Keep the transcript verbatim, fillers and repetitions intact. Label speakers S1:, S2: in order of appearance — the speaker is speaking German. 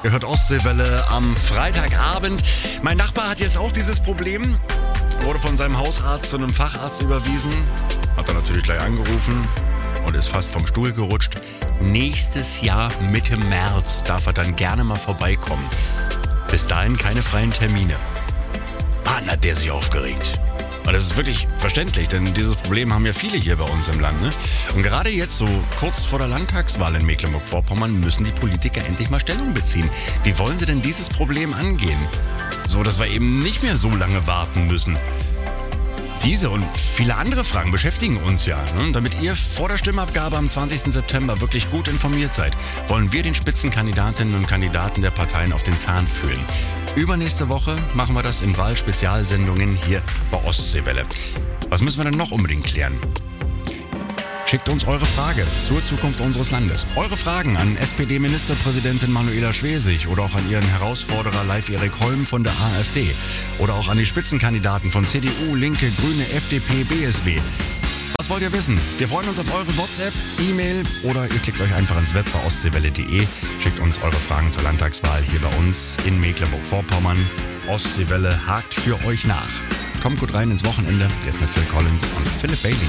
S1: Ihr hört Ostseewelle am Freitagabend. Mein Nachbar hat jetzt auch dieses Problem. Wurde von seinem Hausarzt zu einem Facharzt überwiesen. Hat er natürlich gleich angerufen und ist fast vom Stuhl gerutscht. Nächstes Jahr Mitte März darf er dann gerne mal vorbeikommen. Bis dahin keine freien Termine. Mann, hat der sich aufgeregt. Und das ist wirklich verständlich, denn dieses Problem haben ja viele hier bei uns im Land. Ne? Und gerade jetzt, so kurz vor der Landtagswahl in Mecklenburg-Vorpommern, müssen die Politiker endlich mal Stellung beziehen. Wie wollen sie denn dieses Problem angehen? So, dass wir eben nicht mehr so lange warten müssen. Diese und viele andere Fragen beschäftigen uns ja. Ne? Damit ihr vor der Stimmabgabe am zwanzigsten September wirklich gut informiert seid, wollen wir den Spitzenkandidatinnen und Kandidaten der Parteien auf den Zahn fühlen. Übernächste Woche machen wir das in Wahl-Spezialsendungen hier bei Ostseewelle. Was müssen wir denn noch unbedingt klären? Schickt uns eure Frage zur Zukunft unseres Landes. Eure Fragen an S P D-Ministerpräsidentin Manuela Schwesig oder auch an ihren Herausforderer Live-Erik Holm von der AfD. Oder auch an die Spitzenkandidaten von C D U, Linke, Grüne, F D P, B S W. Was wollt ihr wissen? Wir freuen uns auf eure WhatsApp, E-Mail oder ihr klickt euch einfach ins Web bei ostseewelle punkt de. Schickt uns eure Fragen zur Landtagswahl hier bei uns in Mecklenburg-Vorpommern. Ostseewelle hakt für euch nach. Kommt gut rein ins Wochenende. Jetzt mit Phil Collins und Philip Bailey.